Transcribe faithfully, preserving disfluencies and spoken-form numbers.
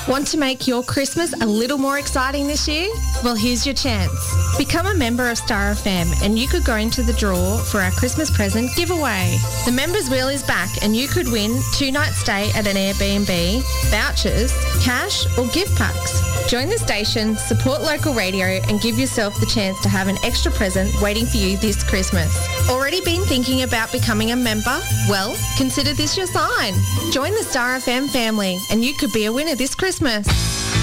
Want to make your Christmas a little more exciting this year? Well, here's your chance. Become a member of Star F M and you could go into the draw for our Christmas present giveaway. The Members Wheel is back and you could win two-night stay at an Airbnb, vouchers, cash or gift packs. Join the station, support local radio and give yourself the chance to have an extra present waiting for you this Christmas. Already been thinking about becoming a member? Well, consider this your sign. Join the Star F M family and you could be a winner this Christmas.